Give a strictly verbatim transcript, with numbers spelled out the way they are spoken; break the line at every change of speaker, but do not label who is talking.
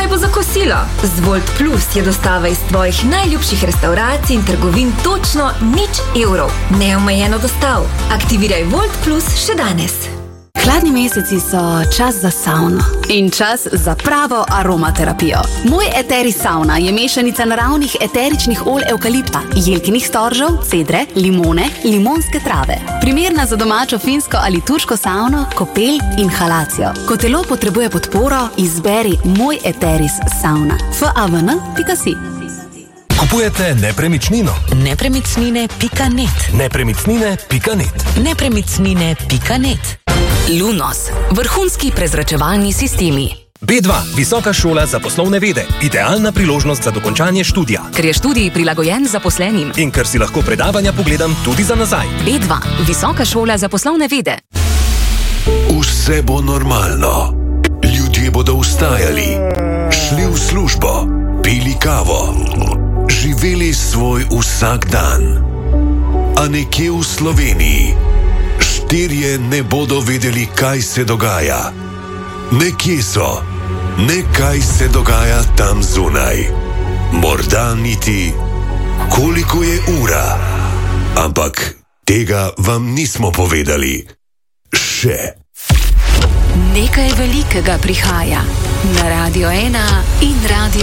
bo za kosilo? Z Volt Plus je dostava iz tvojih najljubših restauracij in trgovin točno nič evrov. Neomejeno dostav. Aktiviraj Volt Plus še danes.
Hladni meseci so čas za savno in čas za pravo aromaterapijo. Moj Eteri Sauna je mešanica naravnih eteričnih olj evkalipta, jelkinih storžev, cedre, limone, limonske trave. Primerna za domačo finsko ali turško savno, kopel in halacijo. Ko telo potrebuje podporo, izberi Moj Eteris Sauna. f a v n pika si.
Kupujete nepremičnino?
Nepremičnine pika net.
Nepremičnine pika net.
Nepremičnine pika net. Lunos. Vrhunski prezračevalni sistemi.
B dva. Visoka šola za poslovne vede. Idealna priložnost za dokončanje študija.
Ker je študij prilagojen zaposlenim.
In ker si lahko predavanja pogledam tudi za nazaj.
B dva. Visoka šola za poslovne vede.
Vse bo normalno. Ljudje bodo vstajali, šli v službo, pili kavo, živeli svoj vsak dan. A nekje v Sloveniji štirje ne bodo vedeli, kaj se dogaja. Nekje so, nekaj se dogaja tam zunaj. Morda niti, koliko je ura. Ampak tega vam nismo povedali. Še.
Nekaj velikega prihaja na Radio ena in Radio